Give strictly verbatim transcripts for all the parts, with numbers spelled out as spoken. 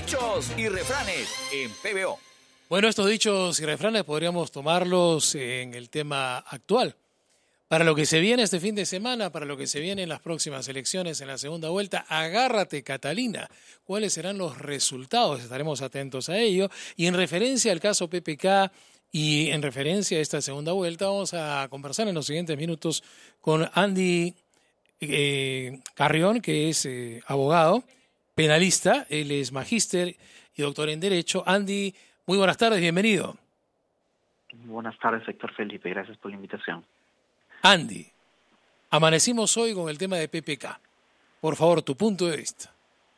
Dichos y refranes en P B O. Bueno, estos dichos y refranes podríamos tomarlos en el tema actual. Para lo que se viene este fin de semana, para lo que se viene en las próximas elecciones en la segunda vuelta, agárrate, Catalina. ¿Cuáles serán los resultados? Estaremos atentos a ello. Y en referencia al caso P P K y en referencia a esta segunda vuelta, vamos a conversar en los siguientes minutos con Andy eh, Carrión, que es eh, abogado, penalista. Él es magíster y doctor en Derecho. Andy, muy buenas tardes, bienvenido. Buenas tardes, Héctor Felipe, gracias por la invitación. Andy, amanecimos hoy con el tema de P P K. Por favor, tu punto de vista.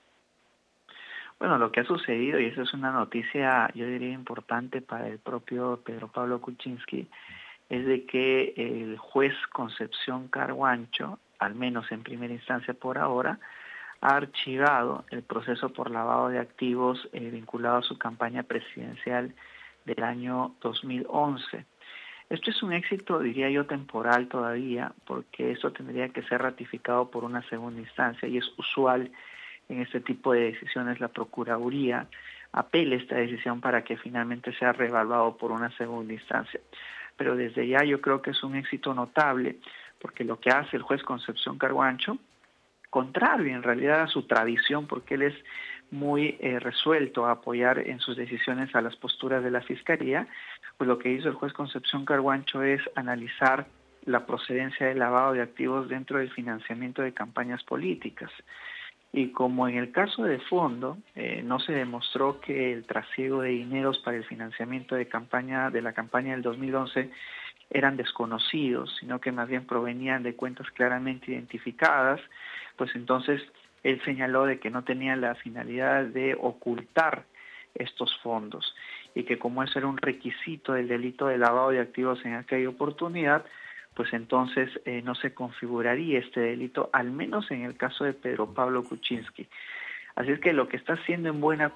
Bueno, lo que ha sucedido, y esa es una noticia, yo diría, importante para el propio Pedro Pablo Kuczynski, es de que el juez Concepción Carguancho, al menos en primera instancia por ahora, ha archivado el proceso por lavado de activos eh, vinculado a su campaña presidencial del año dos mil once. Esto es un éxito, diría yo, temporal todavía, porque esto tendría que ser ratificado por una segunda instancia y es usual en este tipo de decisiones la Procuraduría apele esta decisión para que finalmente sea reevaluado por una segunda instancia. Pero desde ya yo creo que es un éxito notable, porque lo que hace el juez Concepción Carguancho, contrario en realidad a su tradición, porque él es muy eh, resuelto a apoyar en sus decisiones a las posturas de la Fiscalía, pues lo que hizo el juez Concepción Carguancho es analizar la procedencia del lavado de activos dentro del financiamiento de campañas políticas. Y como en el caso de fondo, eh, no se demostró que el trasiego de dineros para el financiamiento de campaña de la campaña del dos mil once eran desconocidos, sino que más bien provenían de cuentas claramente identificadas, pues entonces él señaló de que no tenía la finalidad de ocultar estos fondos y que como eso era un requisito del delito de lavado de activos en aquella oportunidad, pues entonces eh, no se configuraría este delito, al menos en el caso de Pedro Pablo Kuczynski. Así es que lo que está haciendo en buena